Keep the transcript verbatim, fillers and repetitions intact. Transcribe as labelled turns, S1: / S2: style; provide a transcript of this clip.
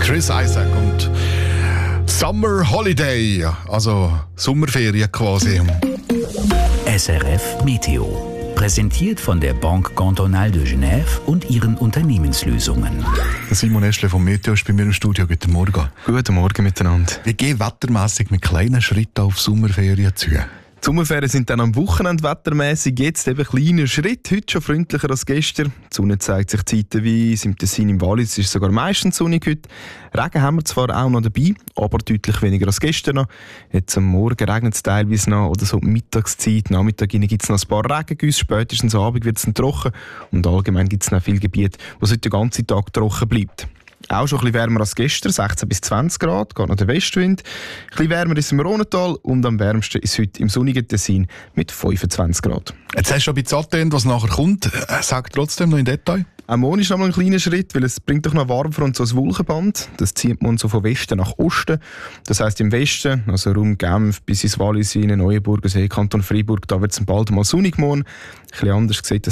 S1: Chris Isaak und Summer Holiday, also Sommerferien quasi.
S2: S R F Meteo. Präsentiert von der Banque Cantonale de Genève und ihren Unternehmenslösungen.
S1: Simon Eschle vom Meteo ist bei mir im Studio. Guten Morgen.
S3: Guten Morgen miteinander.
S1: Wie geht wettermässig mit kleinen Schritten auf Sommerferien zu?
S3: Die Sommerferien sind dann am Wochenende wettermässig. Jetzt eben kleiner Schritt. Heute schon freundlicher als gestern. Die Sonne zeigt sich zeitweise. Im Tessin, im Wallis ist es sogar meistens sonnig heute. Regen haben wir zwar auch noch dabei, aber deutlich weniger als gestern noch. Jetzt am Morgen regnet es teilweise noch oder so Mittagszeit. Nachmittag gibt es noch ein paar Regengüsse. Spätestens am Abend wird es dann trocken. Und allgemein gibt es noch viele Gebiete, wo es heute den ganzen Tag trocken bleibt. Auch schon ein bisschen wärmer als gestern, sechzehn bis zwanzig Grad, geht noch der Westwind. Ein bisschen wärmer ist im Rhônetal und am wärmsten ist heute im sonnigen Tessin mit fünfundzwanzig Grad.
S1: Jetzt hast du schon ein bisschen angetönt, was nachher kommt. Sag trotzdem noch in Detail.
S3: Am Morgen ist noch mal ein kleiner Schritt, weil es bringt doch noch Warmfront so ein Wolkenband. Das zieht man so von Westen nach Osten. Das heisst im Westen, also Raum Genf bis ins Wallis, Neuenburger See, Kanton Freiburg, da wird es bald mal sonnig morgen. Ein bisschen anders sieht